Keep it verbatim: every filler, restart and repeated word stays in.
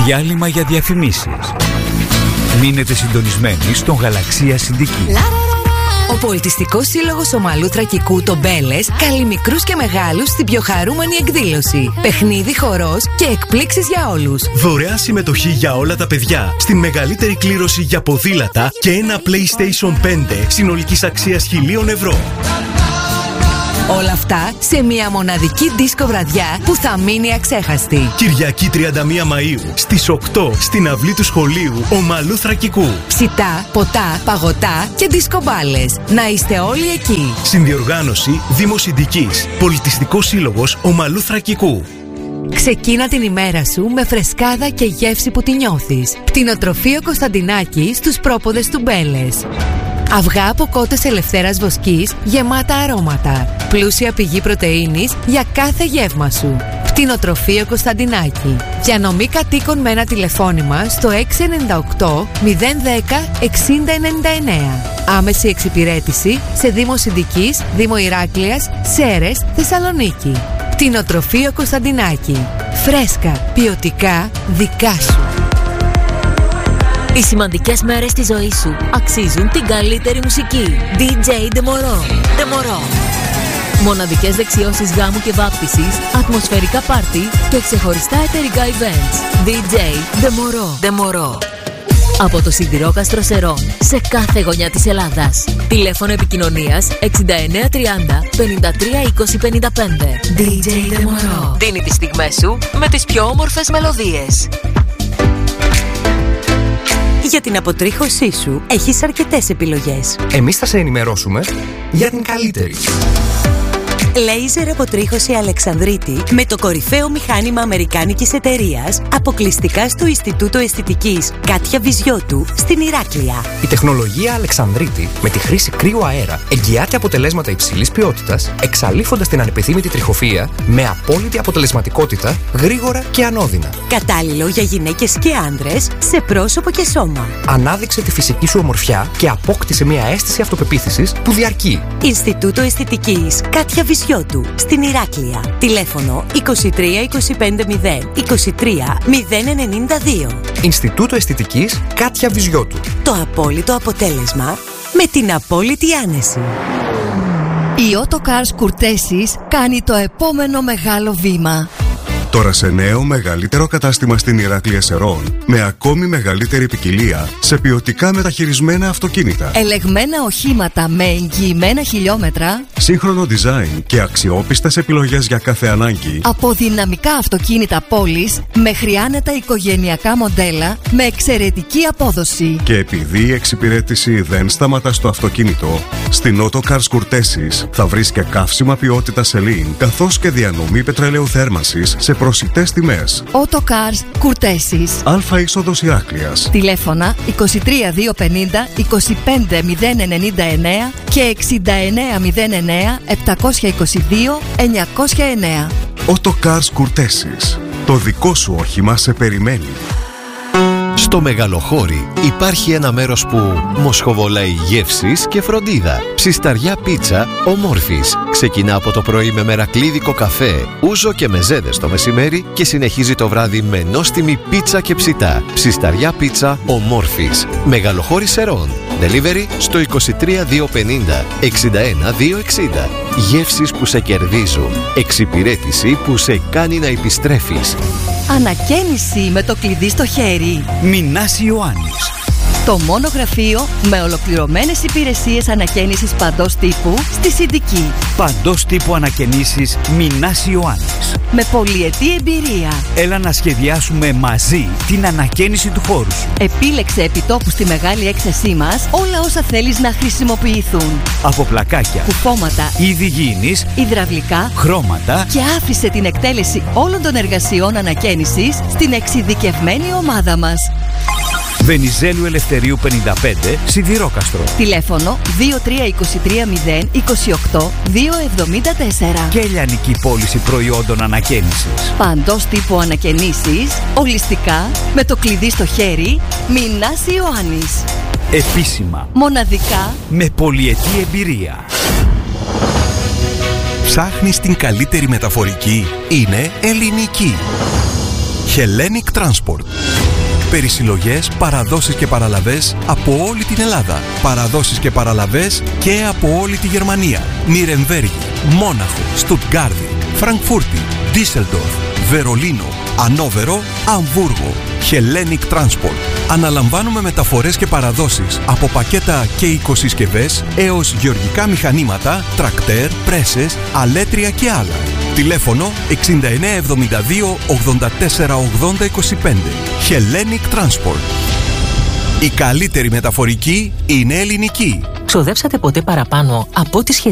Διάλειμμα για διαφημίσεις. Μείνετε συντονισμένοι στον Γαλαξία Συντική. Ο Πολιτιστικός Σύλλογος Ομαλού Θρακικού, το Μπέλες, καλεί μικρούς και μεγάλους στην πιο χαρούμενη εκδήλωση. Παιχνίδι, χορός και εκπλήξεις για όλους. Δωρεάν συμμετοχή για όλα τα παιδιά στην μεγαλύτερη κλήρωση για ποδήλατα και ένα PlayStation πέντε συνολικής αξίας χιλίων ευρώ. Όλα αυτά σε μια μοναδική δίσκο βραδιά που θα μείνει αξέχαστη. Κυριακή τριάντα μία Μαΐου στις οκτώ στην αυλή του σχολείου Ομαλού Θρακικού. Ψητά, ποτά, παγωτά και δισκομπάλες. Να είστε όλοι εκεί. Συνδιοργάνωση Δήμος Συντικής. Πολιτιστικός Σύλλογος Ομαλού Θρακικού. Ξεκίνα την ημέρα σου με φρεσκάδα και γεύση που τη νιώθεις. Κτηνοτροφείο Κωνσταντινάκη στους πρόποδες του Μπέλες. Αυγά από κότες ελευθέρας βοσκής γεμάτα αρώματα. Πλούσια πηγή πρωτεΐνης για κάθε γεύμα σου. Κτηνοτροφείο Κωνσταντινάκη. Διανομή κατοίκων με ένα τηλεφώνημα στο έξι εννιά οκτώ μηδέν ένα μηδέν εξήντα ενενήντα εννέα. Άμεση εξυπηρέτηση σε Δήμο Συντικής, Δήμο Ηράκλειας, Σέρρες, Θεσσαλονίκη. Κτηνοτροφείο Κωνσταντινάκη. Φρέσκα, ποιοτικά, δικά σου. Οι σημαντικές μέρες της ζωής σου αξίζουν την καλύτερη μουσική. ντι τζέι Demoro. Demoro. Μοναδικές δεξιώσεις γάμου και βάπτισης, ατμοσφαιρικά πάρτι και ξεχωριστά εταιρικά events. ντι τζέι Demoro. Demoro. Από το Σιδηρόκαστρο Σερών σε κάθε γωνιά της Ελλάδας. Τηλέφωνο επικοινωνίας εξήντα εννέα τριάντα πενήντα τρία είκοσι πενήντα πέντε. ντι τζέι Demoro. Δίνει τις στιγμές σου με τις πιο όμορφες μελωδίες. Για την αποτρίχωσή σου έχεις αρκετές επιλογές. Εμείς θα σε ενημερώσουμε για την καλύτερη. Λέιζερ αποτρίχωση Αλεξανδρίτη με το κορυφαίο μηχάνημα αμερικάνικης εταιρείας, αποκλειστικά στο Ινστιτούτο Αισθητικής Κάτια Βυζιώτου στην Ηράκλεια. Η τεχνολογία Αλεξανδρίτη με τη χρήση κρύου αέρα εγγυάται αποτελέσματα υψηλής ποιότητας, εξαλείφοντας την ανεπιθύμητη τριχοφυΐα με απόλυτη αποτελεσματικότητα, γρήγορα και ανώδυνα. Κατάλληλο για γυναίκες και άνδρες σε πρόσωπο και σώμα. Ανάδειξε τη φυσική σου ομορφιά και απόκτησε μια αίσθηση αυτοπεποίθησης που διαρκεί. Ινστιτούτο Αισθητικής Κάτια Βυζιώτου στην Ηράκλεια. Τηλέφωνο είκοσι τρία είκοσι πέντε μηδέν είκοσι τρία μηδέν ενενήντα δύο. Ινστιτούτο Αισθητικής Κάτια Βυζιώτου. Το απόλυτο αποτέλεσμα με την απόλυτη άνεση. Η Autocars Courtesis κάνει το επόμενο μεγάλο βήμα. Τώρα σε νέο μεγαλύτερο κατάστημα στην Ηράκλεια Σερών, με ακόμη μεγαλύτερη ποικιλία σε ποιοτικά μεταχειρισμένα αυτοκίνητα. Ελεγμένα οχήματα με εγγυημένα χιλιόμετρα. Σύγχρονο design και αξιόπιστες επιλογές για κάθε ανάγκη. Από δυναμικά αυτοκίνητα πόλης μέχρι άνετα οικογενειακά μοντέλα με εξαιρετική απόδοση. Και επειδή η εξυπηρέτηση δεν σταματά στο αυτοκίνητο, στην Autocars Courtesis θα βρεις και καύσιμα ποιότητα Σελήν, καθώς και διανομή πετρελαίου θέρμανσης σε προσιτές τιμές. Autocars Courtesis. Αλφα είσοδος Ηράκλειας. Τηλέφωνα είκοσι τρία διακόσια πενήντα είκοσι πέντε μηδέν ενενήντα εννέα και εξήντα εννέα μηδέν εννέα επτακόσια είκοσι δύο εννιακόσια εννέα. Autocars Courtesis. Το δικό σου όχημα σε περιμένει. Στο Μεγαλοχώρι υπάρχει ένα μέρος που μοσχοβολάει γεύσεις και φροντίδα. Ψισταριά πίτσα Ομόρφης. Ξεκινά από το πρωί με μερακλίδικο καφέ, ούζο και μεζέδες το μεσημέρι και συνεχίζει το βράδυ με νόστιμη πίτσα και ψητά. Ψισταριά πίτσα Ομόρφης. Μεγαλοχώρι Σερών. Delivery στο είκοσι τρία διακόσια πενήντα εξήντα ένα διακόσια εξήντα. Γεύσεις που σε κερδίζουν. Εξυπηρέτηση που σε κάνει να επιστρέφεις. Ανακαίνιση με το κλειδί στο χέρι. Μινάς Ιωάννης. Το μόνο γραφείο με ολοκληρωμένες υπηρεσίες ανακαίνισης παντός τύπου στη Συντική. Παντός τύπου ανακαινήσεις Μινάς Ιωάννης. Με πολυετή εμπειρία. Έλα να σχεδιάσουμε μαζί την ανακαίνιση του χώρου σου. Επίλεξε επιτόπου στη μεγάλη έκθεσή μας όλα όσα θέλεις να χρησιμοποιηθούν. Από πλακάκια, κουφώματα, είδη γήινης, υδραυλικά, χρώματα και άφησε την εκτέλεση όλων των εργασιών ανακαίνισης στην εξειδικευμένη ομάδα μας. Βενιζέλου Ελευθερίου πενήντα πέντε, Σιδηρόκαστρο. Τηλέφωνο δύο τρία είκοσι τρία μηδέν είκοσι οκτώ δύο εβδομήντα τέσσερα. Και λιανική πώληση προϊόντων ανακαίνισης. Παντός τύπου ανακαινήσεις, ολιστικά, με το κλειδί στο χέρι, Μινάς Ιωάννης. Επίσημα. Μοναδικά. Με πολυετή εμπειρία. Ψάχνεις την καλύτερη μεταφορική? Είναι ελληνική. Hellenic Transport. Περισυλλογές, παραδόσεις και παραλαβές από όλη την Ελλάδα. Παραδόσεις και παραλαβές και από όλη τη Γερμανία. Νιρεμβέργη, Μόναχο, Στουτγκάρδη, Φραγκφούρτη, Ντίσελντορφ, Βερολίνο, Ανόβερο, Αμβούργο. Hellenic Transport. Αναλαμβάνουμε μεταφορές και παραδόσεις από πακέτα και οικοσυσκευές έως γεωργικά μηχανήματα, τρακτέρ, πρέσες, αλέτρια και άλλα. Τηλέφωνο εξήντα εννέα εβδομήντα δύο ογδόντα τέσσερα ογδόντα είκοσι πέντε. Hellenic Transport. Η καλύτερη μεταφορική είναι ελληνική. Ξοδέψατε ποτέ παραπάνω από ό,τι σχεδιάσατε?